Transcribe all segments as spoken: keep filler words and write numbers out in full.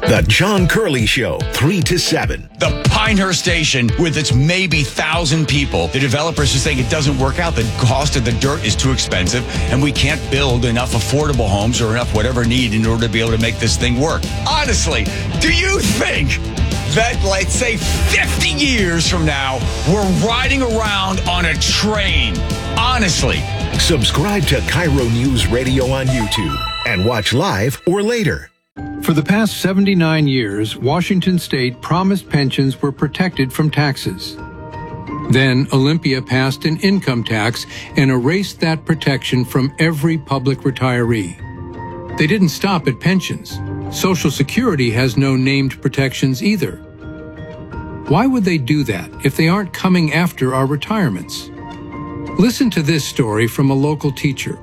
The John Curley Show, three to seven. The Pinehurst Station, with its maybe thousand people, the developers are saying it doesn't work out. The cost of the dirt is too expensive, and we can't build enough affordable homes or enough whatever need in order to be able to make this thing work. Honestly, do you think that, let's say, fifty years from now, we're riding around on a train? Honestly. Subscribe to Cairo News Radio on YouTube and watch live or later. For the past seventy-nine years, Washington State promised pensions were protected from taxes. Then Olympia passed an income tax and erased that protection from every public retiree. They didn't stop at pensions. Social Security has no named protections either. Why would they do that if they aren't coming after our retirements? Listen to this story from a local teacher.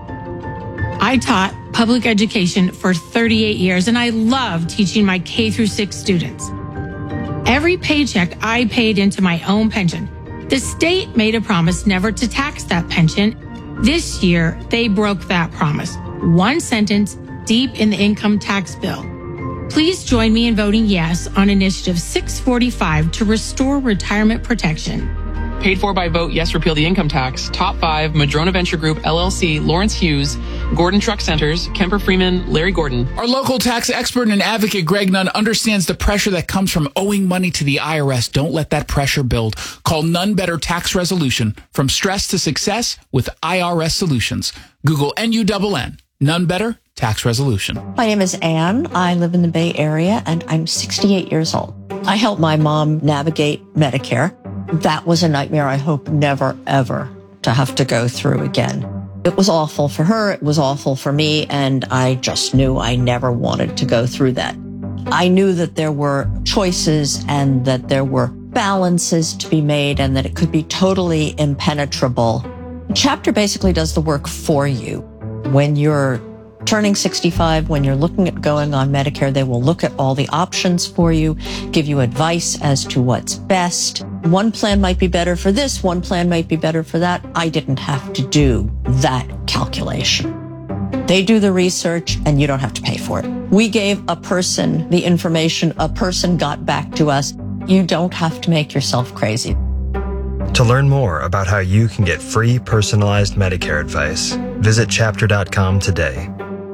I taught public education for thirty-eight years, and I love teaching my K through six students. Every paycheck I paid into my own pension. The state made a promise never to tax that pension. This year, they broke that promise. One sentence deep in the income tax bill. Please join me in voting yes on Initiative six forty-five to restore retirement protection. Paid for by Vote Yes Repeal the Income Tax. Top five, Madrona Venture Group, L L C, Lawrence Hughes, Gordon Truck Centers, Kemper Freeman, Larry Gordon. Our local tax expert and advocate, Greg Nunn, understands the pressure that comes from owing money to the I R S. Don't let that pressure build. Call None Better Tax Resolution. From stress to success with I R S Solutions. Google N U N N. None Better Tax Resolution. My name is Anne. I live in the Bay Area, and I'm sixty-eight years old. I helped my mom navigate Medicare. That was a nightmare I hope never, ever to have to go through again. It was awful for her. It was awful for me. And I just knew I never wanted to go through that. I knew that there were choices and that there were balances to be made and that it could be totally impenetrable. Chapter basically does the work for you. When you're turning sixty-five, when you're looking at going on Medicare, they will look at all the options for you, give you advice as to what's best. One plan might be better for this, one plan might be better for that. I didn't have to do that calculation. They do the research and you don't have to pay for it. We gave a person the information, a person got back to us. You don't have to make yourself crazy. To learn more about how you can get free personalized Medicare advice, visit chapter dot com today.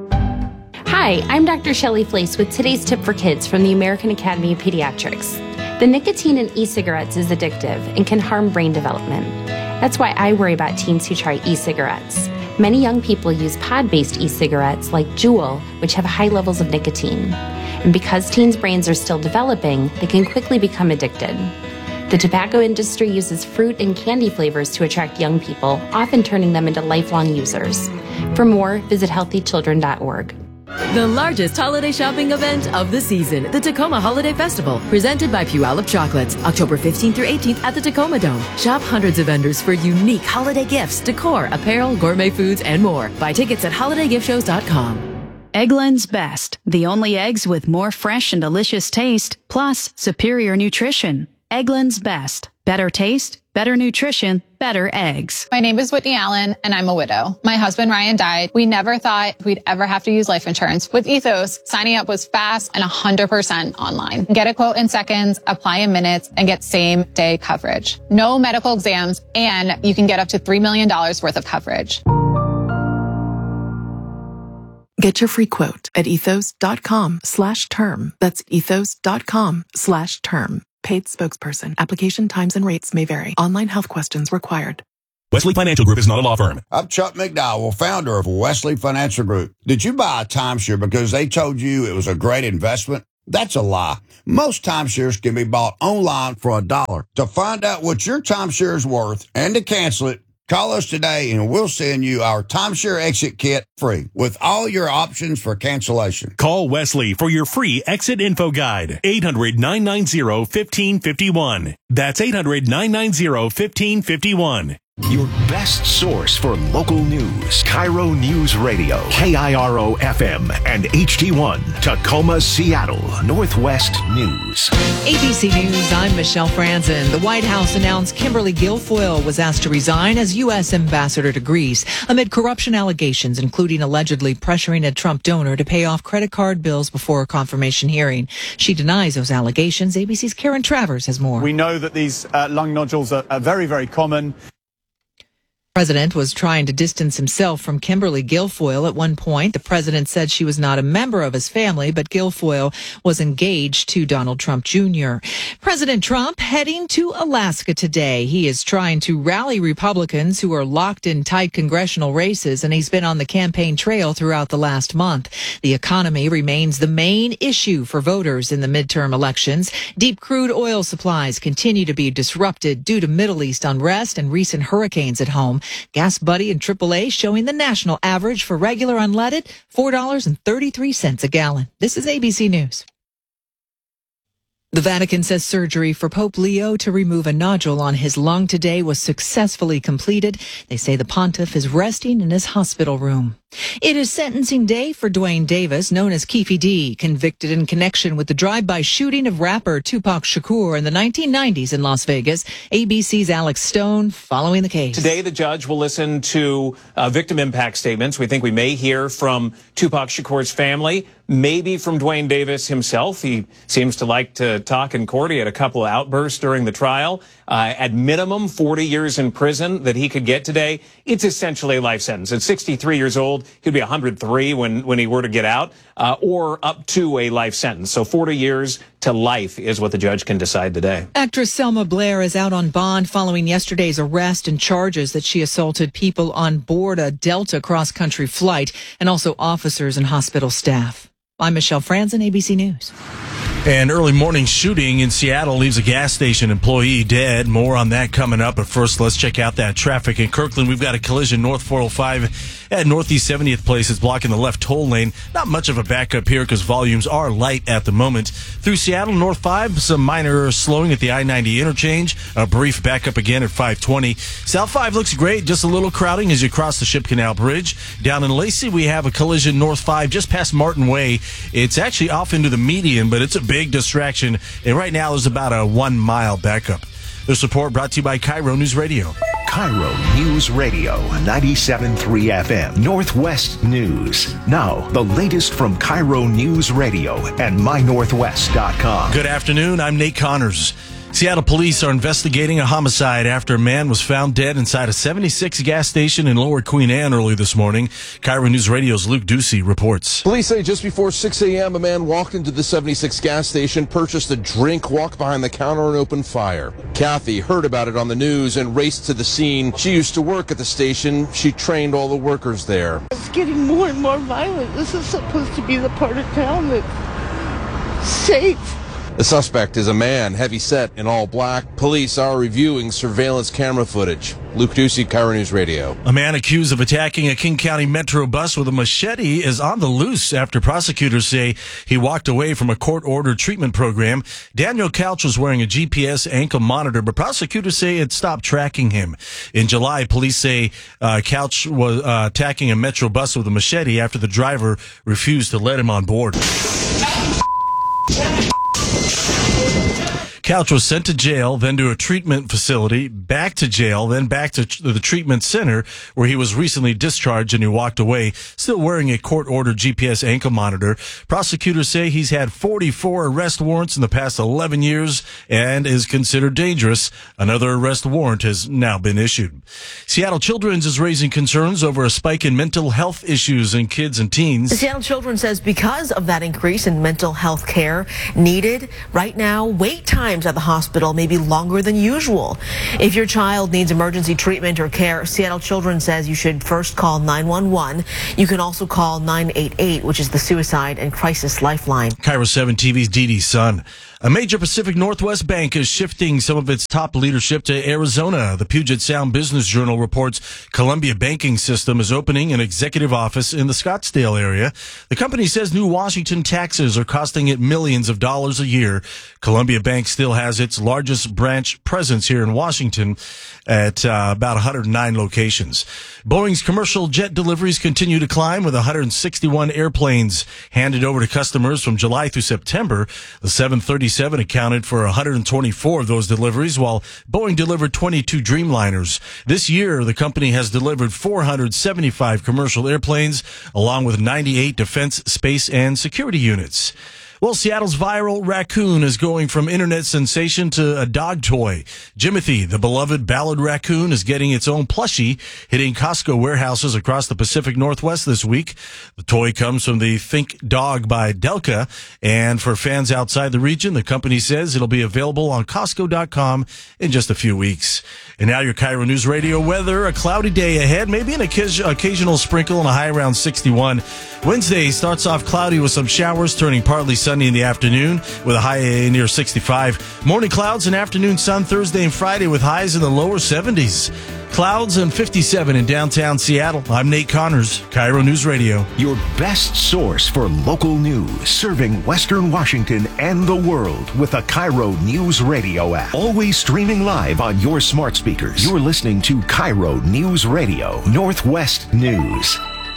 Hi, I'm Doctor Shelley Flace with today's tip for kids from the American Academy of Pediatrics. The nicotine in e-cigarettes is addictive and can harm brain development. That's why I worry about teens who try e-cigarettes. Many young people use pod-based e-cigarettes like Juul, which have high levels of nicotine. And because teens' brains are still developing, they can quickly become addicted. The tobacco industry uses fruit and candy flavors to attract young people, often turning them into lifelong users. For more, visit healthy children dot org. The largest holiday shopping event of the season, the Tacoma Holiday Festival, presented by Puyallup Chocolates, October fifteenth through eighteenth at the Tacoma Dome. Shop hundreds of vendors for unique holiday gifts, decor, apparel, gourmet foods, and more. Buy tickets at holiday gift shows dot com. Eggland's Best, the only eggs with more fresh and delicious taste, plus superior nutrition. Eggland's Best. Better taste, better nutrition, better eggs. My name is Whitney Allen, and I'm a widow. My husband, Ryan, died. We never thought we'd ever have to use life insurance. With Ethos, signing up was fast and one hundred percent online. Get a quote in seconds, apply in minutes, and get same-day coverage. No medical exams, and you can get up to three million dollars worth of coverage. Get your free quote at ethos.com slash term. That's ethos.com slash term. Paid spokesperson. Application times and rates may vary. Online health questions required. Wesley Financial Group is not a law firm. I'm Chuck McDowell, founder of Wesley Financial Group. Did you buy a timeshare because they told you it was a great investment? That's a lie. Most timeshares can be bought online for a dollar. To find out what your timeshare is worth and to cancel it, call us today and we'll send you our timeshare exit kit free with all your options for cancellation. Call Wesley for your free exit info guide. eight hundred, nine nine zero, one five five one. That's eight hundred, nine nine zero, one five five one. Your best source for local news. Cairo News Radio. K I R O F M and H D one. Tacoma, Seattle. Northwest News. A B C News, I'm Michelle Franzen. The White House announced Kimberly Guilfoyle was asked to resign as U S ambassador to Greece amid corruption allegations, including allegedly pressuring a Trump donor to pay off credit card bills before a confirmation hearing. She denies those allegations. A B C's Karen Travers has more. We know that these uh, lung nodules are, are very, very common. The president was trying to distance himself from Kimberly Guilfoyle at one point. The president said she was not a member of his family, but Guilfoyle was engaged to Donald Trump Junior President Trump heading to Alaska today. He is trying to rally Republicans who are locked in tight congressional races, and he's been on the campaign trail throughout the last month. The economy remains the main issue for voters in the midterm elections. Deep crude oil supplies continue to be disrupted due to Middle East unrest and recent hurricanes at home. Gas Buddy and triple A showing the national average for regular unleaded, four dollars and thirty-three cents a gallon. This is A B C News. The Vatican says surgery for Pope Leo to remove a nodule on his lung today was successfully completed. They say the pontiff is resting in his hospital room. It is sentencing day for Duane Davis, known as Keffe D, convicted in connection with the drive-by shooting of rapper Tupac Shakur in the nineteen nineties in Las Vegas. A B C's Alex Stone following the case. Today, the judge will listen to uh, victim impact statements. We think we may hear from Tupac Shakur's family, maybe from Duane Davis himself. He seems to like to talk in court. He had a couple of outbursts during the trial. Uh, at minimum, forty years in prison that he could get today. It's essentially a life sentence. At sixty-three years old, he'd be one hundred three when, when he were to get out, uh, or up to a life sentence. So forty years to life is what the judge can decide today. Actress Selma Blair is out on bond following yesterday's arrest and charges that she assaulted people on board a Delta cross-country flight and also officers and hospital staff. I'm Michelle Franzen, A B C News. An early morning shooting in Seattle leaves a gas station employee dead. More on that coming up. But first, let's check out that traffic in Kirkland. We've got a collision north four oh five at Northeast seventieth Place. It's blocking the left toll lane. Not much of a backup here because volumes are light at the moment. Through Seattle, North five, some minor slowing at the I ninety interchange. A brief backup again at five twenty. South five looks great. Just a little crowding as you cross the Ship Canal Bridge. Down in Lacey, we have a collision north five just past Martin Way. It's actually off into the median, but it's a big distraction, and right now there's about a one mile backup. The support brought to you by Cairo News Radio. Cairo News Radio, ninety-seven point three F M, Northwest News. Now, the latest from Cairo News Radio and my northwest dot com. Good afternoon, I'm Nate Connors. Seattle police are investigating a homicide after a man was found dead inside a seventy-six gas station in Lower Queen Anne early this morning. Cairo News Radio's Luke Ducey reports. Police say just before six a.m., a man walked into the seventy-six gas station, purchased a drink, walked behind the counter, and opened fire. Kathy heard about it on the news and raced to the scene. She used to work at the station. She trained all the workers there. It's getting more and more violent. This is supposed to be the part of town that's safe. The suspect is a man, heavy set in all black. Police are reviewing surveillance camera footage. Luke Ducey, Cairo News Radio. A man accused of attacking a King County Metro bus with a machete is on the loose after prosecutors say he walked away from a court-ordered treatment program. Daniel Couch was wearing a G P S ankle monitor, but prosecutors say it stopped tracking him. In July, police say uh, Couch was uh, attacking a Metro bus with a machete after the driver refused to let him on board. Couch was sent to jail, then to a treatment facility, back to jail, then back to the treatment center where he was recently discharged, and he walked away, still wearing a court-ordered G P S ankle monitor. Prosecutors say he's had forty-four arrest warrants in the past eleven years and is considered dangerous. Another arrest warrant has now been issued. Seattle Children's is raising concerns over a spike in mental health issues in kids and teens. The Seattle Children's says because of that increase in mental health care needed right now, wait times at the hospital may be longer than usual. If your child needs emergency treatment or care, Seattle Children's says you should first call nine one one. You can also call nine eight eight, which is the suicide and crisis lifeline. Cairo seven T V's Dee Dee Sun. A major Pacific Northwest bank is shifting some of its top leadership to Arizona. The Puget Sound Business Journal reports Columbia Banking System is opening an executive office in the Scottsdale area. The company says new Washington taxes are costing it millions of dollars a year. Columbia Bank still still has its largest branch presence here in Washington at uh, about one hundred nine locations. Boeing's commercial jet deliveries continue to climb with one hundred sixty-one airplanes handed over to customers from July through September. The seven thirty-seven accounted for one hundred twenty-four of those deliveries, while Boeing delivered twenty-two Dreamliners. This year, the company has delivered four hundred seventy-five commercial airplanes, along with ninety-eight defense, space, and security units. Well, Seattle's viral raccoon is going from internet sensation to a dog toy. Jimothy, the beloved Ballard raccoon, is getting its own plushie, hitting Costco warehouses across the Pacific Northwest this week. The toy comes from the Think Dog by Delca, and for fans outside the region, the company says it'll be available on Costco dot com in just a few weeks. And now your Cairo News Radio weather. A cloudy day ahead, maybe an occasional sprinkle and a high around sixty-one. Wednesday starts off cloudy with some showers, turning partly sunny in the afternoon with a high near sixty-five. Morning clouds and afternoon sun Thursday and Friday with highs in the lower seventies. Clouds and fifty-seven in downtown Seattle. I'm Nate Connors, Cairo News Radio. Your best source for local news, serving Western Washington and the world with a Cairo News Radio app. Always streaming live on your smart speakers. You're listening to Cairo News Radio, Northwest News.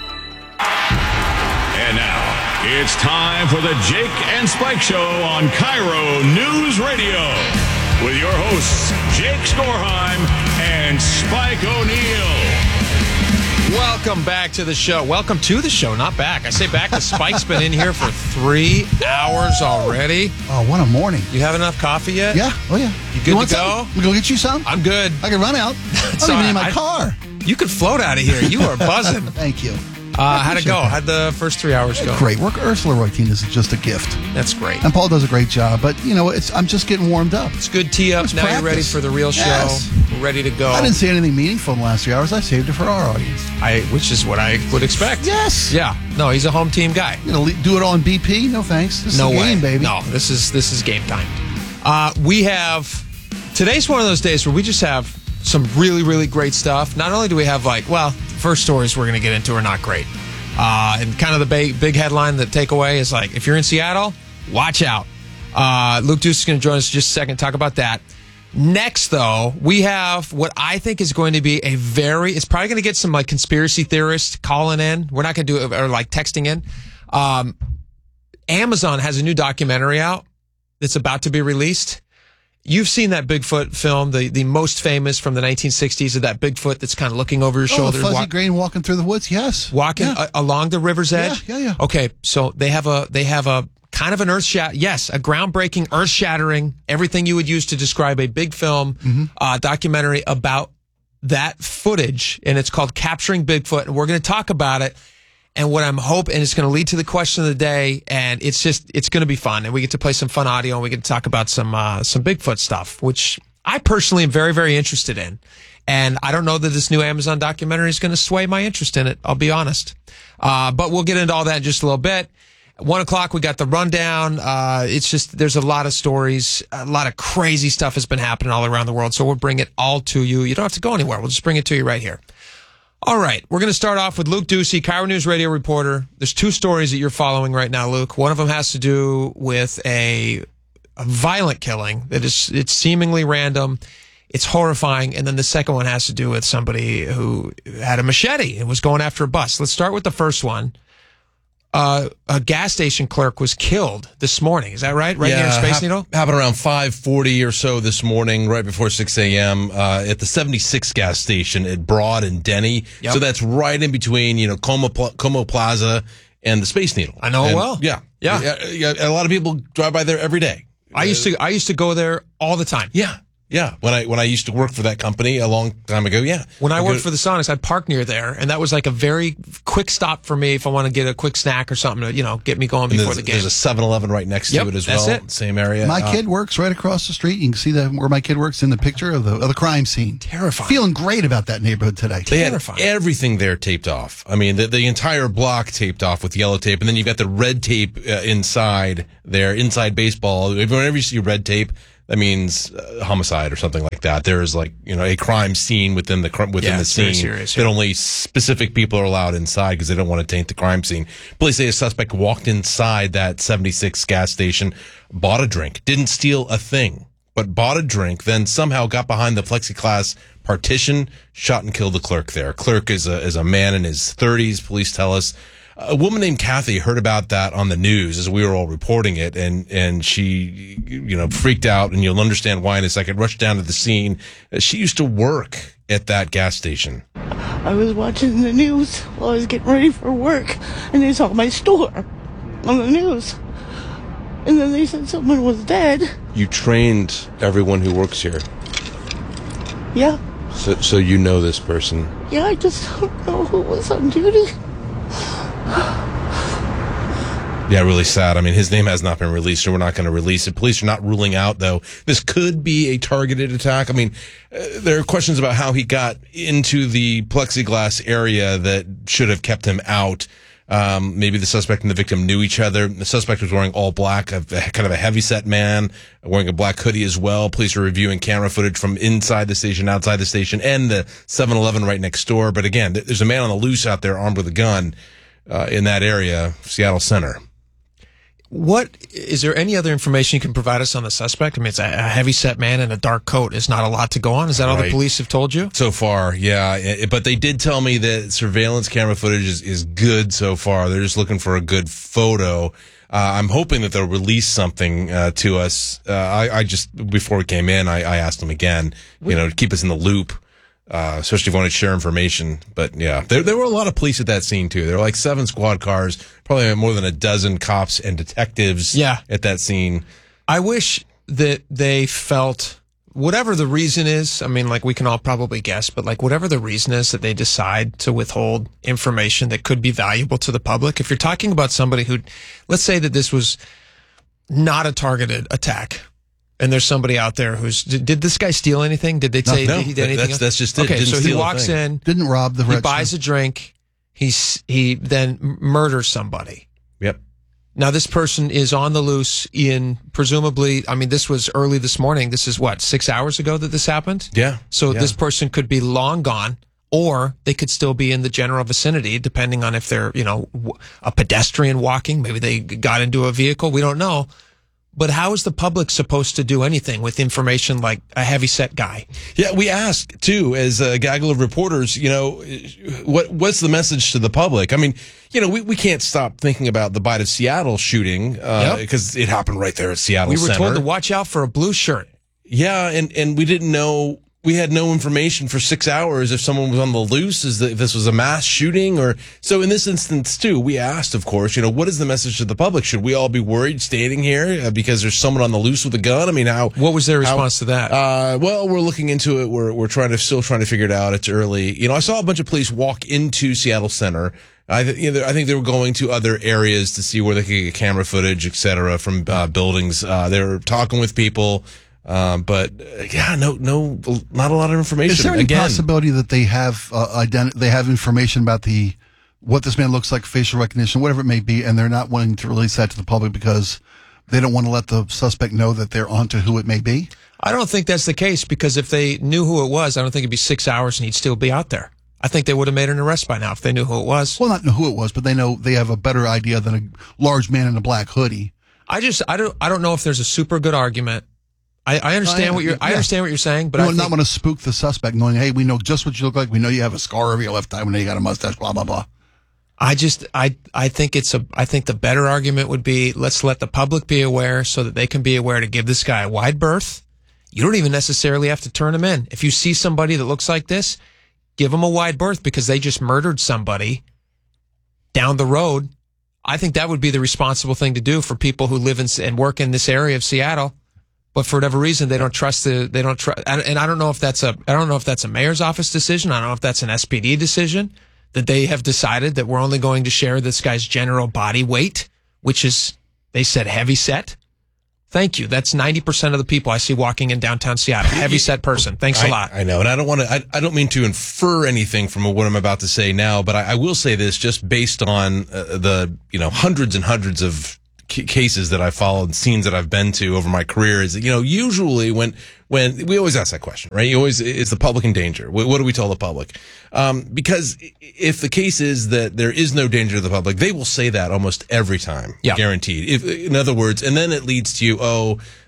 And now, it's time for the Jake and Spike Show on Cairo News Radio. With your hosts, Jake Skorheim and Spike O'Neill. Welcome back to the show. Welcome to the show, not back. I say back because Spike's been in here for three hours already. Oh, what a morning. You have enough coffee yet? Yeah. Oh, yeah. You good you to want go? Some? We go get you some? I'm good. I can run out. I don't even need my I, car. You could float out of here. You are buzzing. Thank you. Uh, how'd it go? That. How'd the first three hours go? Great work. Ursula Roytine is just a gift. That's great. And Paul does a great job. But, you know, it's I'm just getting warmed up. It's good tee up. Now practice. You're ready for the real show. Yes. We're ready to go. I didn't say anything meaningful in the last three hours. I saved it for our audience. I, Which is what I would expect. Yes. Yeah. No, he's a home team guy. You know, do it all in B P? No thanks. This no is a way. game, baby. No, this is, this is game time. Uh, we have... Today's one of those days where we just have some really, really great stuff. Not only do we have, like, well, the first stories we're going to get into are not great. Uh, and kind of the big, big headline, the takeaway is like, if you're in Seattle, watch out. Uh, Luke Deuce is going to join us in just a second, talk about that. Next, though, we have what I think is going to be a very, it's probably going to get some like conspiracy theorists calling in. We're not going to do it, or like texting in. Um, Amazon has a new documentary out that's about to be released. You've seen that Bigfoot film, the, the most famous from the nineteen sixties of that Bigfoot that's kind of looking over your oh, shoulder. The fuzzy walk, grain walking through the woods, yes. Walking yeah. a, along the river's edge? Yeah, yeah, yeah. Okay, so they have a, they have a kind of an earth shatter, yes, a groundbreaking, earth shattering, everything you would use to describe a big film, mm-hmm. uh, documentary about that footage, and it's called Capturing Bigfoot, and we're going to talk about it. And what I'm hoping, and it's going to lead to the question of the day, and it's just, it's going to be fun. And we get to play some fun audio, and we get to talk about some, uh, some Bigfoot stuff, which I personally am very, very interested in. And I don't know that this new Amazon documentary is going to sway my interest in it. I'll be honest. Uh, but we'll get into all that in just a little bit. At one o'clock, we got the rundown. Uh, it's just, there's a lot of stories. A lot of crazy stuff has been happening all around the world. So we'll bring it all to you. You don't have to go anywhere. We'll just bring it to you right here. All right, we're going to start off with Luke Ducey, Cairo News Radio reporter. There's two stories that you're following right now, Luke. One of them has to do with a, a violent killing that is it's seemingly random. It's horrifying. And then the second one has to do with somebody who had a machete and was going after a bus. Let's start with the first one. Uh, a gas station clerk was killed this morning. Is that right? Right yeah, here in Space hap- Needle? Happened around five forty or so this morning, right before six a.m. Uh, at the seventy-six gas station at Broad and Denny. Yep. So that's right in between, you know, Como, Como Plaza and the Space Needle. I know and, it well. Yeah. Yeah. yeah. A lot of people drive by there every day. I used to, I used to go there all the time. Yeah. Yeah, when I when I used to work for that company a long time ago, yeah. When I worked for the Sonics, I'd park near there, and that was like a very quick stop for me if I want to get a quick snack or something to, you know, get me going before the game. There's a seven eleven right next yep, to it as that's well. It. Same area. My uh, kid works right across the street. You can see that where my kid works in the picture of the of the crime scene. Terrifying. Feeling great about that neighborhood today. They Terrifying. had everything there taped off. I mean, the, the entire block taped off with yellow tape, and then you've got the red tape uh, inside there, inside baseball. Whenever you see red tape, that means uh, homicide or something like that. There is like, you know, a crime scene within the within yeah, the scene serious, that yeah. only specific people are allowed inside because they don't want to taint the crime scene. Police say a suspect walked inside that seventy-six gas station, bought a drink, didn't steal a thing. but bought a drink, then somehow got behind the plexiglass partition, shot and killed the clerk there. Clerk is a, is a man in his thirties, police tell us. A woman named Kathy heard about that on the news as we were all reporting it, and, and she, you know, freaked out, and you'll understand why in a second, rushed down to the scene. She used to work at that gas station. I was watching the news while I was getting ready for work, and they saw my store on the news. And then they said someone was dead. You trained everyone who works here. Yeah. So, so you know this person. Yeah, I just don't know who was on duty. Yeah, really sad. I mean, his name has not been released, so we're not going to release it. Police are not ruling out, though, this could be a targeted attack. I mean, uh, there are questions about how he got into the plexiglass area that should have kept him out. Um, maybe the suspect and the victim knew each other. The suspect was wearing all black, a, a kind of a heavy-set man, wearing a black hoodie as well. Police are reviewing camera footage from inside the station, outside the station, and the seven eleven right next door. But again, there's a man on the loose out there armed with a gun uh, in that area, Seattle Center. What is there any other information you can provide us on the suspect? I mean, it's a, a heavy-set man in a dark coat. Is not a lot to go on. Is that all Right. the police have told you? So far, yeah. It- but they did tell me that surveillance camera footage is, is good so far. They're just looking for a good photo. Uh, I'm hoping that they'll release something uh, to us. Uh, I, I just, before we came in, I, I asked them again, you know, to keep us in the loop. Uh, especially if you want to share information. But yeah, there, there were a lot of police at that scene too. There were like seven squad cars, probably more than a dozen cops and detectives Yeah. at that scene. I wish that they felt, whatever the reason is, I mean, like we can all probably guess, but like whatever the reason is that they decide to withhold information that could be valuable to the public. If you're talking about somebody who, let's say that this was not a targeted attack, and there's somebody out there who's, did, did this guy steal anything? Did they No, say no, he did anything? that's- else? that's just it. Okay, Didn't so he steal a walks thing. in, Didn't rob the he register. buys a drink, he's, he then murders somebody. Yep. Now, this person is on the loose in presumably, I mean, this was early this morning. This is what, six hours ago that this happened? Yeah. So yeah. this person could be long gone, or they could still be in the general vicinity, depending on if they're, you know, w- a pedestrian walking. Maybe they got into a vehicle. We don't know. But how is the public supposed to do anything with information like a heavy-set guy? Yeah, we asked too, as a gaggle of reporters, you know, what what's the message to the public? I mean, you know, we, we can't stop thinking about the Bite of Seattle shooting uh, Yep. because it happened right there at Seattle We were Center. told to watch out for a blue shirt. Yeah, and, and we didn't know, we had no information for six hours if someone was on the loose, is that if this was a mass shooting or, so in this instance too, we asked, of course, you know, what is the message to the public? Should we all be worried standing here uh, because there's someone on the loose with a gun? I mean, how? What was their how- response to that? Uh, well, we're looking into it. We're, we're trying to, still trying to figure it out. It's early. You know, I saw a bunch of police walk into Seattle Center. I, th- you know, I think they were going to other areas to see where they could get camera footage, et cetera, from uh, buildings. Uh, they were talking with people. Um, but uh, yeah, no, no, not a lot of information. Is there any Again, possibility that they have uh, ident- they have information about the what this man looks like, facial recognition, whatever it may be, and they're not wanting to release that to the public because they don't want to let the suspect know that they're onto who it may be? I don't think that's the case, because if they knew who it was, I don't think it'd be six hours and he'd still be out there. I think they would have made an arrest by now if they knew who it was. Well, not know who it was, but they know they have a better idea than a large man in a black hoodie. I just, I don't, I don't know if there's a super good argument. I, I understand I- what you're, I yeah. understand what you're saying, but we I would think, not want to spook the suspect, knowing, hey, we know just what you look like. We know you have a scar over your left eye. We know you got a mustache. Blah blah blah. I just, I, I think it's a, I think the better argument would be, let's let the public be aware so that they can be aware to give this guy a wide berth. You don't even necessarily have to turn him in. If you see somebody that looks like this, give them a wide berth because they just murdered somebody down the road. I think that would be the responsible thing to do for people who live in and work in this area of Seattle. But for whatever reason, they don't trust the, they don't trust, and I don't know if that's a, I don't know if that's a mayor's office decision. I don't know if that's an S P D decision, that they have decided that we're only going to share this guy's general body weight, which is, they said, heavy set. Thank you. That's ninety percent of the people I see walking in downtown Seattle. Heavy set person. Thanks a I, lot. I know, and I don't want to. I, I don't mean to infer anything from what I'm about to say now, but I, I will say this, just based on uh, the you know hundreds and hundreds of c- cases that I've followed, scenes that I've been to over my career, is that, you know usually when when we always ask that question, right? You always, is the public in danger? What, what do we tell the public? Um, because if the case is that there is no danger to the public, they will say that almost every time, yeah. guaranteed. If, in other words, and then it leads to you, oh,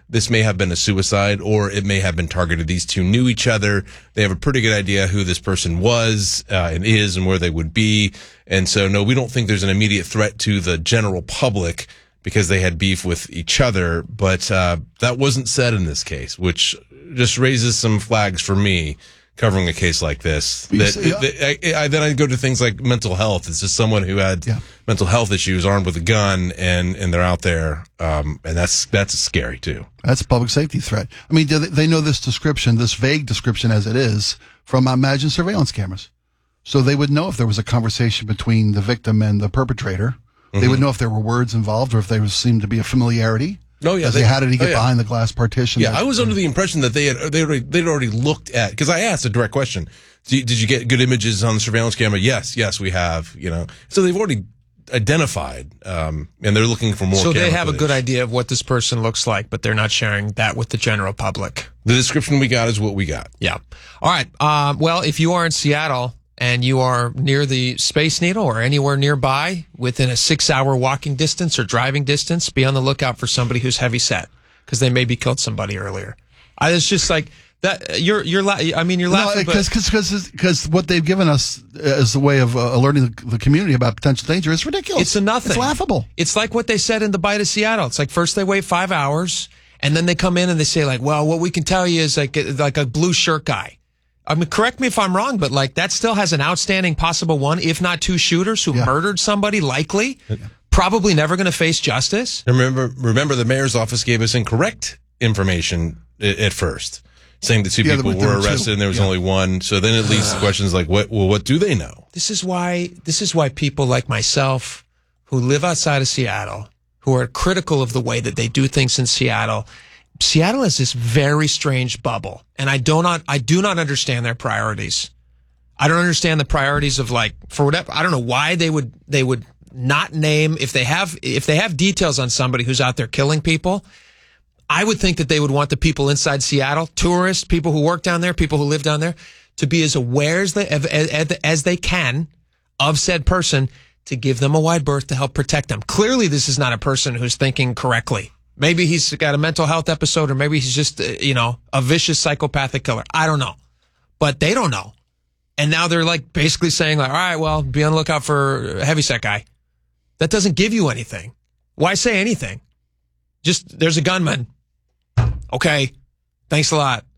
this may have been a suicide, or it may have been targeted. These two knew each other. They have a pretty good idea who this person was uh, and is and where they would be. And so, no, we don't think there's an immediate threat to the general public because they had beef with each other. But uh, that wasn't said in this case, which just raises some flags for me covering a case like this. That, that I, I, then I go to things like mental health. It's just someone who had yeah. mental health issues, armed with a gun, and, and they're out there, um, and that's that's scary too. That's a public safety threat. I mean, do they, they know this description, this vague description as it is, from, I imagine, surveillance cameras. So they would know if there was a conversation between the victim and the perpetrator. Mm-hmm. They would know if there were words involved or if there seemed to be a familiarity. No, yeah, they, how did he get oh, yeah. behind the glass partition? Yeah, that, I was under the impression that they had they already they'd already looked at, because I asked a direct question: Did you get good images on the surveillance camera? Yes, yes, we have. You know, so they've already identified, um, and they're looking for more. So they have footage. a good idea of what this person looks like, but they're not sharing that with the general public. The description we got is what we got. Yeah. All right. Um, well, if you are in Seattle and you are near the Space Needle or anywhere nearby within a six-hour walking distance or driving distance, be on the lookout for somebody who's heavy set, because they maybe killed somebody earlier. I, it's just like that. You're, you're. La- I mean, you're laughing because because because what they've given us as a way of uh, alerting the, the community about potential danger is ridiculous. It's a nothing. It's laughable. It's like what they said in the Bite of Seattle. It's like first they wait five hours, and then they come in and they say like, "Well, what we can tell you is like like a blue shirt guy." I mean, correct me if I'm wrong, but like that still has an outstanding possible one, if not two shooters who yeah. murdered somebody, likely, probably never going to face justice. Remember, remember, the mayor's office gave us incorrect information at first, saying that two yeah, people were arrested two. and there was yeah. only one. So then it leads to questions like, what? Well, what do they know? This is why. This is why people like myself, who live outside of Seattle, who are critical of the way that they do things in Seattle. Seattle is this very strange bubble, and I do not, I do not understand their priorities. I don't understand the priorities of like, for whatever, I don't know why they would, they would not name, if they have, if they have details on somebody who's out there killing people, I would think that they would want the people inside Seattle, tourists, people who work down there, people who live down there, to be as aware as they, as, as they can of said person, to give them a wide berth to help protect them. Clearly, this is not a person who's thinking correctly. Maybe he's got a mental health episode, or maybe he's just, uh, you know, a vicious psychopathic killer. I don't know. But they don't know. And now they're like basically saying like, all right, well, be on the lookout for a heavyset guy. That doesn't give you anything. Why say anything? Just, there's a gunman. Okay. Thanks a lot.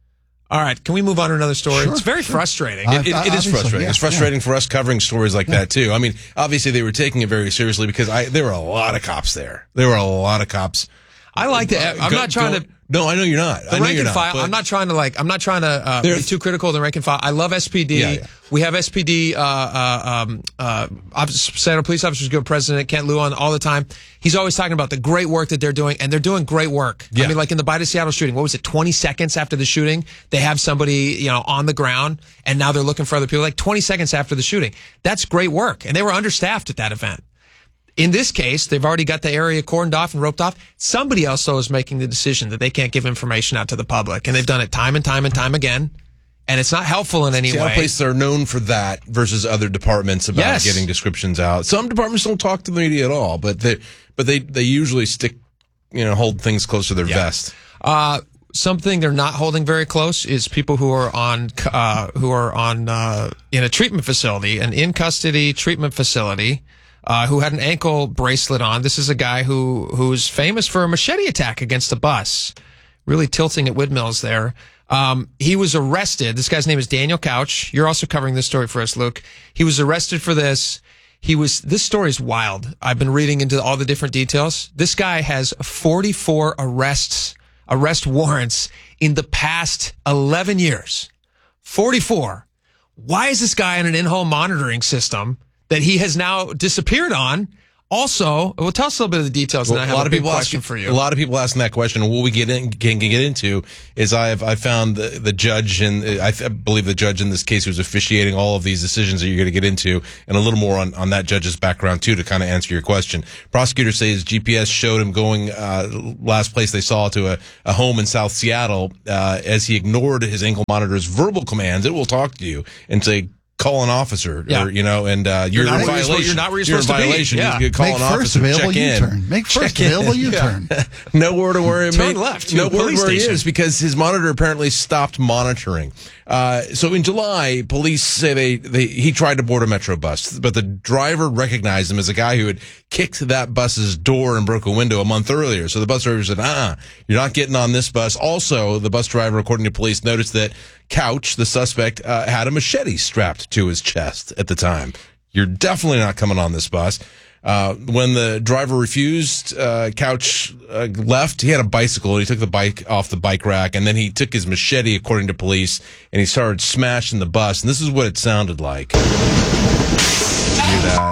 All right. Can we move on to another story? Sure, it's very sure. frustrating. It, it, it is frustrating. So, yeah, it's frustrating yeah. for us covering stories like yeah. that, too. I mean, obviously, they were taking it very seriously because I there were a lot of cops there. There were a lot of cops. I like that. I'm go, not trying go, to. No, I know you're not. The I know rank you're and not. file. I'm not trying to like. I'm not trying to uh, be too critical of the rank and file. I love S P D. Yeah, yeah. We have S P D. Uh, uh, um, uh, Seattle Police Officers Guild President Kent Liu on all the time. He's always talking about the great work that they're doing, and they're doing great work. Yeah. I mean, like in the Bite of Seattle shooting, what was it? twenty seconds after the shooting, they have somebody, you know, on the ground, and now they're looking for other people. Like twenty seconds after the shooting, that's great work, and they were understaffed at that event. In this case, they've already got the area cordoned off and roped off. Somebody else, though, is making the decision that they can't give information out to the public. And they've done it time and time and time again. And it's not helpful in any Seattle way. Police are known for that versus other departments about Yes. getting descriptions out. Some departments don't talk to the media at all, but they but they, they usually stick, you know, hold things close to their Yeah. vest. Uh, something they're not holding very close is people who are on uh, who are on uh, in a treatment facility, an in custody treatment facility. Uh, who had an ankle bracelet on. This is a guy who who's famous for a machete attack against a bus, really tilting at windmills there. Um, he was arrested. This guy's name is Daniel Couch. You're also covering this story for us, Luke. He was arrested for this. He was, this story is wild. I've been reading into all the different details. This guy has forty-four arrests, arrest warrants in the past eleven years. forty-four. Why is this guy on an in-home monitoring system that he has now disappeared on? Also, well, tell us a little bit of the details. Well, and I have a lot a of big people question ask, for you. A lot of people asking that question. What we get in, can, can get into is I've I found the, the judge, and I th- believe the judge in this case who's officiating all of these decisions that you're going to get into, and a little more on, on that judge's background too to kind of answer your question. Prosecutors say his G P S showed him going uh, last place they saw to a, a home in South Seattle uh, as he ignored his ankle monitor's verbal commands. It will talk to you and say, call an officer, Yeah. or you know, and uh, you're, You're not in where you're supposed- violation. you're not where you're in supposed to be. violation. Yeah. You could call Make an first officer, available check in. U-turn. Make first Check in. available U-turn. Yeah. Nowhere to where Turn make- left to No a word police where he station. is because his monitor apparently stopped monitoring. Uh, so in July, police say they, they he tried to board a Metro bus, but the driver recognized him as a guy who had kicked that bus's door and broke a window a month earlier. So the bus driver said, "Uh, you're not getting on this bus." Also, the bus driver, according to police, noticed that Couch, the suspect, uh, had a machete strapped to his chest at the time. You're definitely not coming on this bus. Uh, when the driver refused, uh, Couch uh, left. He had a bicycle. He took the bike off the bike rack, and then he took his machete, according to police, and he started smashing the bus. And this is what it sounded like. Do that.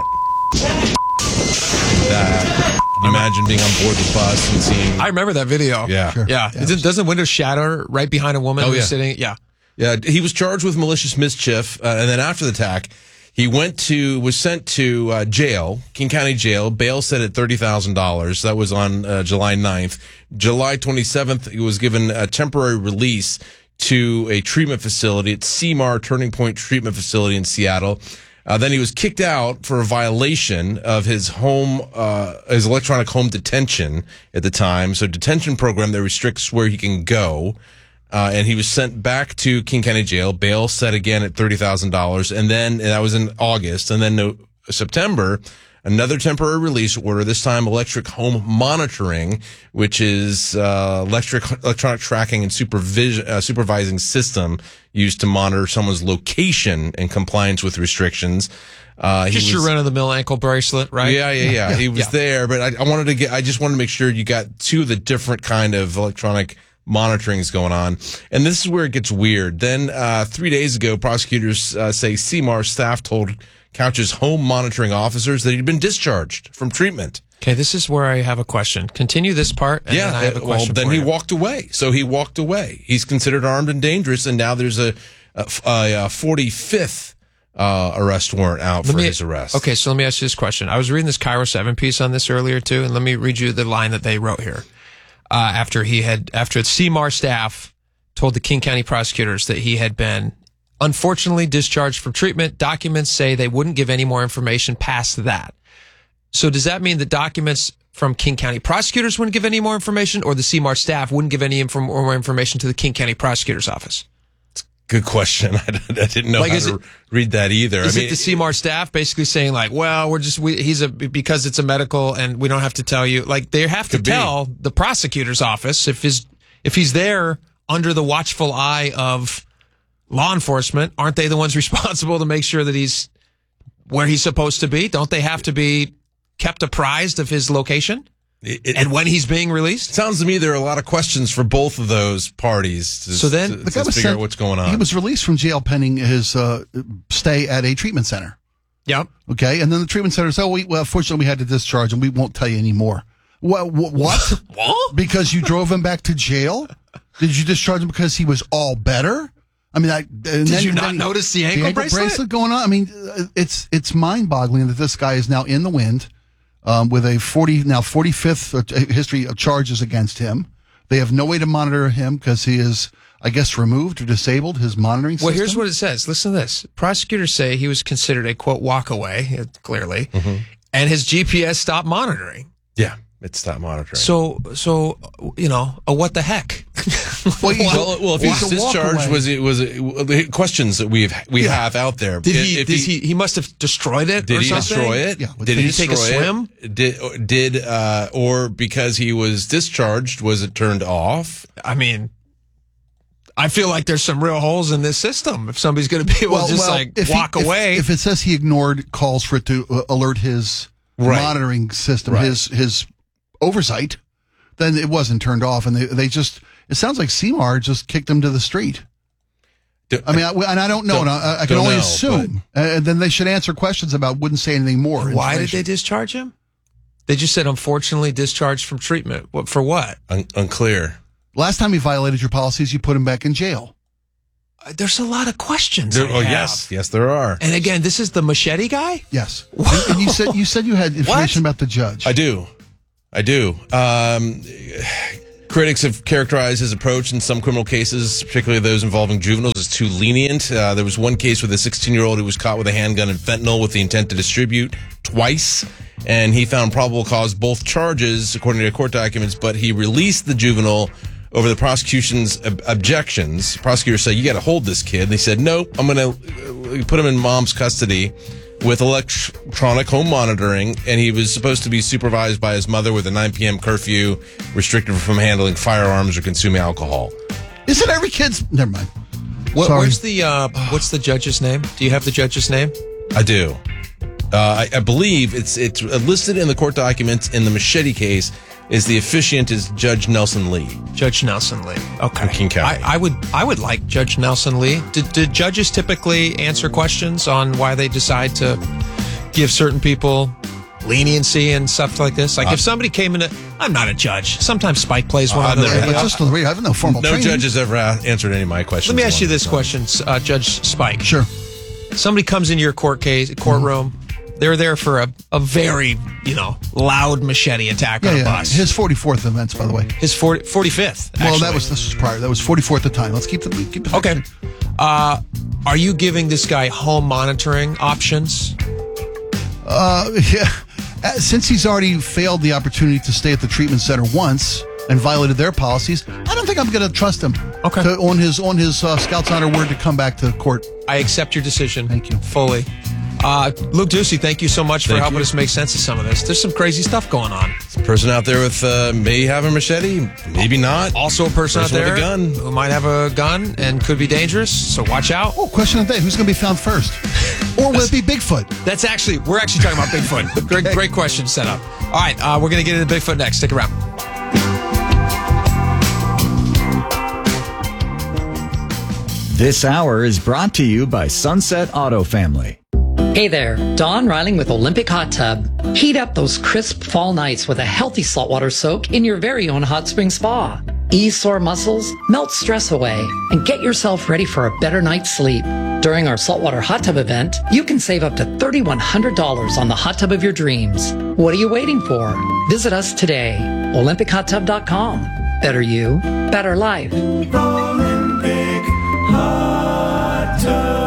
That. Can you imagine being on board the bus and seeing... I remember that video. Yeah. Sure. Yeah. Yeah. Doesn't doesn't window shatter right behind a woman Oh, who's yeah. sitting? Yeah. Yeah, he was charged with malicious mischief, uh, and then after the attack, he went to was sent to uh, jail, King County Jail. Bail set at thirty thousand dollars. That was on uh, July ninth. July twenty-seventh, he was given a temporary release to a treatment facility at C M A R Turning Point Treatment Facility in Seattle. Uh, then he was kicked out for a violation of his home, uh, his electronic home detention at the time. So detention program that restricts where he can go. Uh, and he was sent back to King County Jail. Bail set again at thirty thousand dollars. And then, and that was in August. And then no, September, another temporary release order, this time electric home monitoring, which is uh, electric electronic tracking and supervision, uh, supervising system used to monitor someone's location and compliance with restrictions. Uh, he Just was, your run-of-the-mill ankle bracelet, right? Yeah, yeah, yeah. He was Yeah. there, but I, I wanted to get, I just wanted to make sure you got two of the different kind of electronic monitorings going on. And this is where it gets weird. Then, uh, three days ago, prosecutors uh, say C M A R staff told Couch's home monitoring officers that he'd been discharged from treatment. Okay, this is where I have a question. Continue this part, and yeah, then I have a uh, question well, then for he you. walked away. So he walked away. He's considered armed and dangerous, and now there's a, a, a forty-fifth uh, arrest warrant out Let for me- his arrest. Okay, so let me ask you this question. I was reading this Cairo seven piece on this earlier, too, and let me read you the line that they wrote here. Uh, after he had, after C M A R staff told the King County prosecutors that he had been unfortunately discharged from treatment, documents say they wouldn't give any more information past that. So does that mean the documents from King County prosecutors wouldn't give any more information, or the C M A R staff wouldn't give any inform- more information to the King County prosecutor's office? Good question. I didn't know Like, how is to it- read that either. Is I mean, it the C M A R staff basically saying like, well, we're just, we, he's a, because it's a medical and we don't have to tell you, like they have to Could be. tell the prosecutor's office if his, if he's there under the watchful eye of law enforcement, aren't they the ones responsible to make sure that he's where he's supposed to be? Don't they have to be kept apprised of his location? It, it, and when he's being released? Sounds to me there are a lot of questions for both of those parties to, So then- to, The to guy was figure sent- out what's going on. He was released from jail pending his uh, stay at a treatment center. Yep. Okay, and then the treatment center said, "Oh, we, well, fortunately, we had to discharge him. We won't tell you anymore." What? What? what? What? Because you drove him back to jail? Did you discharge him because he was all better? I mean, I, and Did then- you not then- notice the ankle bracelet? going on? I mean, uh, it's it's mind boggling that this guy is now in the wind. Um, with a forty now forty-fifth history of charges against him. They have no way to monitor him because he is, I guess, removed or disabled his monitoring system. Well, here's what it says. Listen to this. Prosecutors say he was considered a, quote, walk away, clearly, and his G P S stopped monitoring. Yeah, it stopped monitoring. So, so you know, a what the heck? Well, he's a- well, well, if he's he's a walk discharged, away. was it was it well, the questions that we've we Yeah. have out there? Did he, If did he, he must have destroyed it Did or he something? destroy it? Yeah. Did, Did he take a destroy swim? it? Did did uh, or because he was discharged, was it turned off? I mean, I feel like there's some real holes in this system. If somebody's going to be able to just like if he- walk if- away. If, it says he ignored calls for it to uh, alert his Right. monitoring system, Right. his his oversight, then it wasn't turned off, and they they just. It sounds like C M A R just kicked him to the street. Do- I mean, I, and I don't know, Don't- and I, I can don't only know, assume. And then they should answer questions about. Wouldn't say anything more. Why did information. they discharge him? They just said, unfortunately, discharged from treatment. What for? What? Un- unclear. Last time he violated your policies, you put him back in jail. Uh, There's a lot of questions. There- I oh have. yes, yes there are. And again, this is the machete guy. Yes, and, and you said you said you had information about the judge. I do, I do. Um, Critics have characterized his approach in some criminal cases, particularly those involving juveniles, as too lenient. Uh, there was one case with a sixteen-year-old who was caught with a handgun and fentanyl with the intent to distribute twice, and he found probable cause both charges, according to court documents, but he released the juvenile over the prosecution's ob- objections. Prosecutors said, you got to hold this kid. And they said, no, I'm going to put him in mom's custody with electronic home monitoring, and he was supposed to be supervised by his mother with a nine p.m. curfew, restricted from handling firearms or consuming alcohol. Isn't every kid's... Never mind. What, Sorry. where's the, uh, what's the judge's name? Do you have the judge's name? I do. Uh, I, I believe it's it's listed in the court documents in the Machete case. Is the officiant is Judge Nelson Lee. Judge Nelson Lee. Okay. King County. I, I would I would like Judge Nelson Lee. Did, did judges typically answer questions on why they decide to give certain people leniency and stuff like this? Like uh, if somebody came in, I'm not a judge. Sometimes Spike plays one uh, on the never, radio. Just I have no formal No training. judge has ever answered any of my questions. Let me ask you this question, uh, Judge Spike. Sure. Somebody comes into your court case, courtroom. Mm-hmm. They're there for a, a very, you know, loud machete attack Yeah, on a yeah. bus. His forty-fourth events, by the way. His forty, forty-fifth. Actually. Well, that was this was prior. That was forty-fourth at the time. Let's keep the keep the okay. Uh, are you giving this guy home monitoring options? Uh, yeah. Uh, Since he's already failed the opportunity to stay at the treatment center once and violated their policies, I don't think I'm going to trust him. Okay. To, on his on his uh, Scout's honor word to come back to court. I accept your decision. Thank you fully. Uh, Luke Ducey, thank you so much for Thank helping you. us make sense of some of this. There's some crazy stuff going on. A person out there with uh, may have a machete, maybe not. Also a person, person out there with a gun who might have a gun and could be dangerous, so watch out. Oh, question of the day. Who's going to be found first? Or will it be Bigfoot? That's actually, we're actually talking about Bigfoot. Great, great question set up. All right, uh, we're going to get into Bigfoot next. Stick around. This hour is brought to you by Sunset Auto Family. Hey there, Dawn Riling with Olympic Hot Tub. Heat up those crisp fall nights with a healthy saltwater soak in your very own hot spring spa. Ease sore muscles, melt stress away, and get yourself ready for a better night's sleep. During our saltwater hot tub event, you can save up to three thousand one hundred dollars on the hot tub of your dreams. What are you waiting for? Visit us today. Olympic Hot Tub dot com. Better you, better life. Olympic Hot Tub.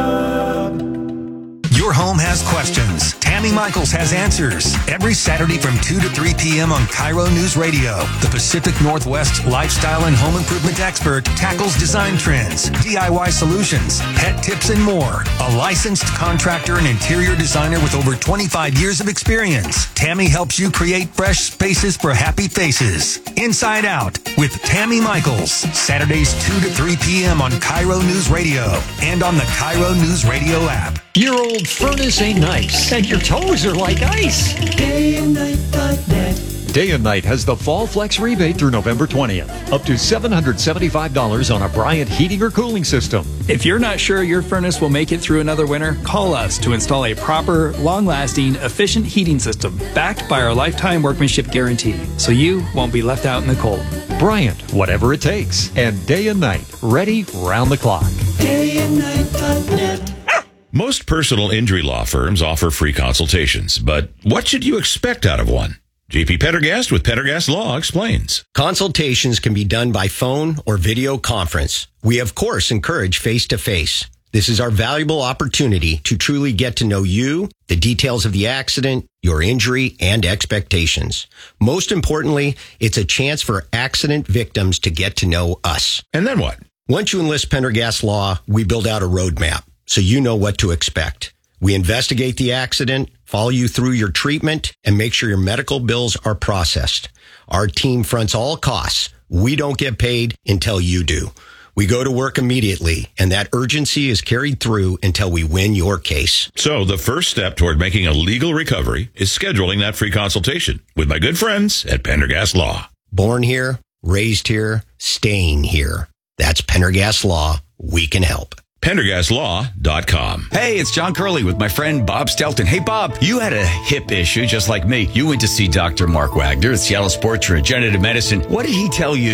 Your home has questions. Tammy Michaels has answers. Every Saturday from two to three p.m. on Cairo News Radio. The Pacific Northwest lifestyle and home improvement expert tackles design trends, D I Y solutions, pet tips, and more. A licensed contractor and interior designer with over twenty-five years of experience. Tammy helps you create fresh spaces for happy faces. Inside Out with Tammy Michaels. Saturdays two to three p.m. on Cairo News Radio and on the Cairo News Radio app. Your old furnace ain't nice, and your toes are like ice. Day and night dot net. Day and Night has the Fall Flex rebate through November twentieth. Up to seven hundred seventy-five dollars on a Bryant heating or cooling system. If you're not sure your furnace will make it through another winter, call us to install a proper, long-lasting, efficient heating system backed by our lifetime workmanship guarantee, so you won't be left out in the cold. Bryant, whatever it takes. And Day and Night, ready round the clock. Day and night dot net. Most personal injury law firms offer free consultations, but what should you expect out of one? J P Pendergast with Pendergast Law explains. Consultations can be done by phone or video conference. We, of course, encourage face-to-face. This is our valuable opportunity to truly get to know you, the details of the accident, your injury, and expectations. Most importantly, it's a chance for accident victims to get to know us. And then what? Once you enlist Pendergast Law, we build out a roadmap so you know what to expect. We investigate the accident, follow you through your treatment, and make sure your medical bills are processed. Our team fronts all costs. We don't get paid until you do. We go to work immediately, and that urgency is carried through until we win your case. So the first step toward making a legal recovery is scheduling that free consultation with my good friends at Pendergast Law. Born here, raised here, staying here. That's Pendergast Law. We can help. Pendergast Law dot com. Hey, it's John Curley with my friend Bob Stelton. Hey, Bob, you had a hip issue just like me. You went to see Doctor Mark Wagner at Seattle Sports Regenerative Medicine. What did he tell you?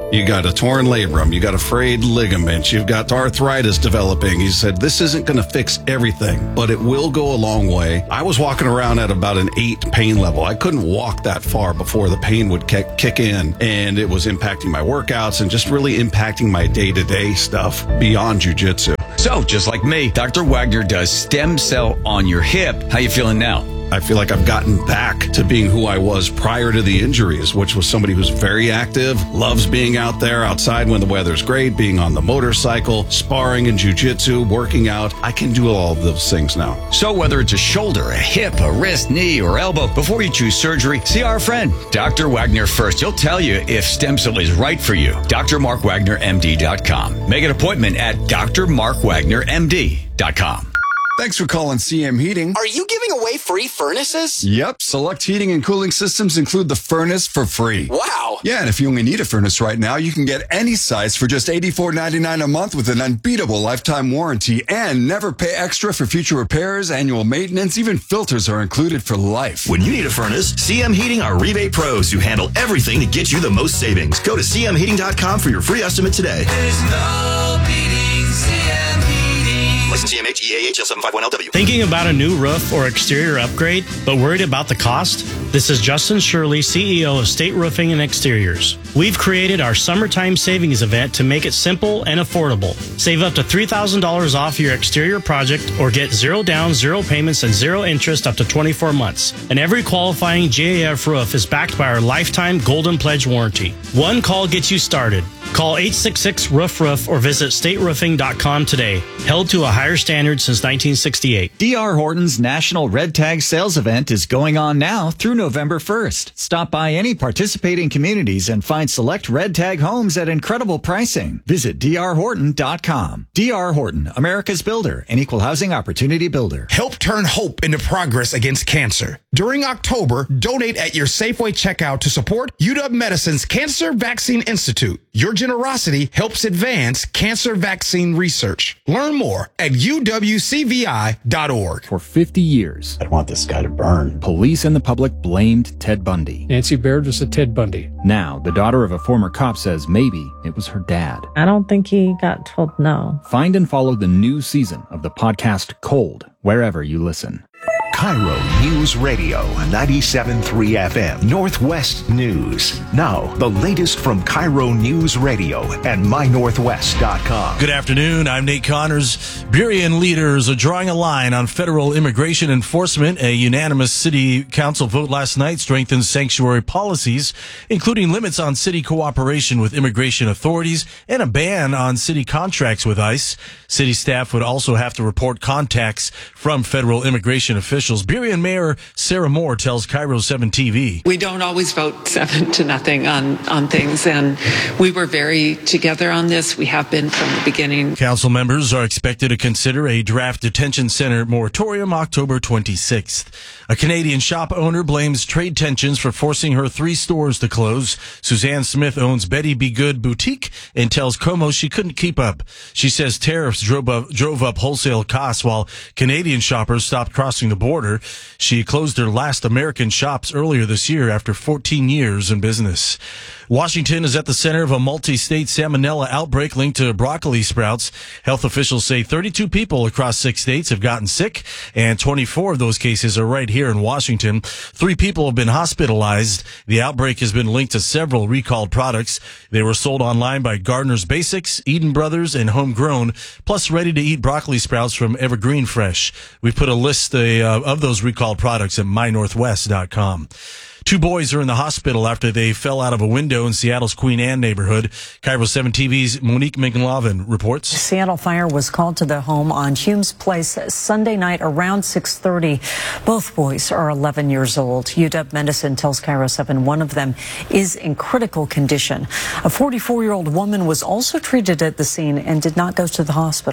You got a torn labrum, you got a frayed ligament, you've got arthritis developing. He said, this isn't going to fix everything, but it will go a long way. I was walking around at about an eight pain level. I couldn't walk that far before the pain would kick, kick in, and it was impacting my workouts and just really impacting my day-to-day stuff beyond jiu-jitsu. So, just like me, Doctor Wagner does stem cell on your hip. How you feeling now? I feel like I've gotten back to being who I was prior to the injuries, which was somebody who's very active, loves being out there outside when the weather's great, being on the motorcycle, sparring in jiu-jitsu, working out. I can do all of those things now. So whether it's a shoulder, a hip, a wrist, knee, or elbow, before you choose surgery, see our friend, Doctor Wagner first. He'll tell you if stem cell is right for you. D R Mark Wagner M D dot com. Make an appointment at D R Mark Wagner M D dot com. Thanks for calling C M Heating. Are you giving away free furnaces? Yep. Select heating and cooling systems include the furnace for free. Wow. Yeah, and if you only need a furnace right now, you can get any size for just eighty-four ninety-nine a month with an unbeatable lifetime warranty and never pay extra for future repairs, annual maintenance, even filters are included for life. When you need a furnace, C M Heating are rebate pros who handle everything to get you the most savings. Go to C M heating dot com for your free estimate today. There's no beating C M Heating. License C M H E A H L seven five one L W. Thinking about a new roof or exterior upgrade, but worried about the cost? This is Justin Shirley, C E O of State Roofing and Exteriors. We've created our summertime savings event to make it simple and affordable. Save up to three thousand dollars off your exterior project or get zero down, zero payments, and zero interest up to twenty-four months. And every qualifying J A F roof is backed by our lifetime Golden Pledge warranty. One call gets you started. Call eight six six, roof roof or visit state roofing dot com today. Held to a higher standard since nineteen sixty-eight. D R Horton's National Red Tag Sales Event is going on now through November first. Stop by any participating communities and find select Red Tag homes at incredible pricing. Visit D R Horton dot com. D R Horton, America's builder and equal housing opportunity builder. Help turn hope into progress against cancer. During October, donate at your Safeway checkout to support U W Medicine's Cancer Vaccine Institute. Your generosity helps advance cancer vaccine research. Learn more at U W C V I dot org. For fifty years, I want this guy to burn. Police and the public blamed Ted Bundy. Nancy Baird was a Ted Bundy. Now, the daughter of a former cop says maybe it was her dad. I don't think he got told no. Find and follow the new season of the podcast Cold, wherever you listen. Cairo News Radio, ninety-seven point three F M, Northwest News. Now, the latest from Cairo News Radio and my northwest dot com. Good afternoon. I'm Nate Connors. Burien leaders are drawing a line on federal immigration enforcement. A unanimous city council vote last night strengthens sanctuary policies, including limits on city cooperation with immigration authorities and a ban on city contracts with ICE. City staff would also have to report contacts from federal immigration officials. Burien Mayor Sarah Moore tells Cairo seven T V. We don't always vote seven to nothing on, on things, and we were very together on this. We have been from the beginning. Council members are expected to consider a draft detention center moratorium October twenty-sixth. A Canadian shop owner blames trade tensions for forcing her three stores to close. Suzanne Smith owns Betty Be Good Boutique and tells Como she couldn't keep up. She says tariffs drove up, drove up wholesale costs while Canadian shoppers stopped crossing the border. She closed her last American shops earlier this year after fourteen years in business. Washington is at the center of a multi-state salmonella outbreak linked to broccoli sprouts. Health officials say thirty-two people across six states have gotten sick, and twenty-four of those cases are right here in Washington. Three people have been hospitalized. The outbreak has been linked to several recalled products. They were sold online by Gardner's Basics, Eden Brothers, and Homegrown, plus ready-to-eat broccoli sprouts from Evergreen Fresh. We've put a list uh, of those recalled products at my northwest dot com. Two boys are in the hospital after they fell out of a window in Seattle's Queen Anne neighborhood. Cairo seven T V's Monique McLaughlin reports. Seattle Fire was called to the home on Humes Place Sunday night around six thirty. Both boys are eleven years old. U W Medicine tells Cairo seven one of them is in critical condition. A forty-four-year-old woman was also treated at the scene and did not go to the hospital.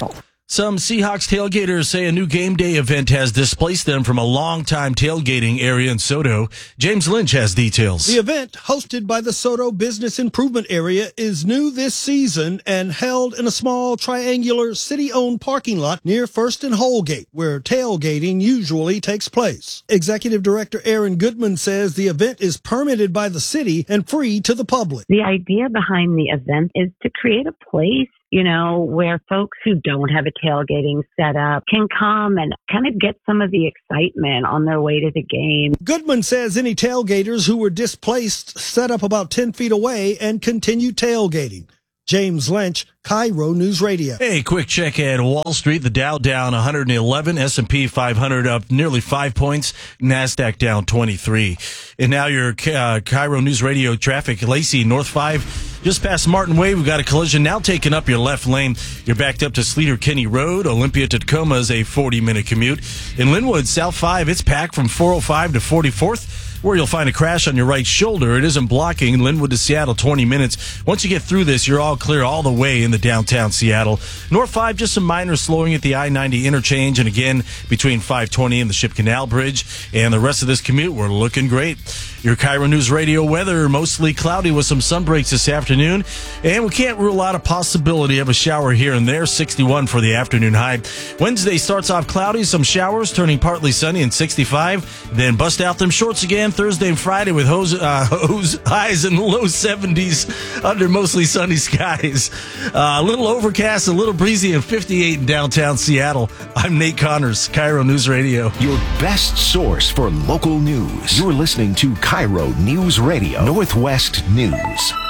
Some Seahawks tailgaters say a new game day event has displaced them from a long-time tailgating area in Soto. James Lynch has details. The event, hosted by the Soto Business Improvement Area, is new this season and held in a small triangular city-owned parking lot near First and Holgate, where tailgating usually takes place. Executive Director Aaron Goodman says the event is permitted by the city and free to the public. The idea behind the event is to create a place, you know, where folks who don't have a tailgating setup can come and kind of get some of the excitement on their way to the game. Goodman says any tailgaters who were displaced set up about ten feet away and continue tailgating. James Lynch, Cairo News Radio. Hey, quick check at Wall Street. The Dow down one hundred eleven, S and P five hundred up nearly five points, NASDAQ down twenty-three. And now your uh, Cairo News Radio traffic. Lacey, North five, just past Martin Way. We've got a collision now taking up your left lane. You're backed up to Sleater-Kinney Road. Olympia to Tacoma is a forty-minute commute. In Linwood, South five, it's packed from four oh five to forty-fourth. Where you'll find a crash on your right shoulder. It isn't blocking. Linwood to Seattle, twenty minutes. Once you get through this, you're all clear all the way into downtown Seattle. North five, just some minor slowing at the I ninety interchange, and again between five twenty and the Ship Canal Bridge. And the rest of this commute, we're looking great. Your Cairo News Radio weather, mostly cloudy with some sun breaks this afternoon. And we can't rule out a possibility of a shower here and there, sixty-one for the afternoon high. Wednesday starts off cloudy, some showers, turning partly sunny and sixty-five. Then bust out them shorts again Thursday and Friday with hose, uh, hose highs in the low seventies under mostly sunny skies. Uh, a little overcast, a little breezy, and fifty-eight in downtown Seattle. I'm Nate Connors, Cairo News Radio. Your best source for local news. You're listening to Cairo News Radio, Northwest News.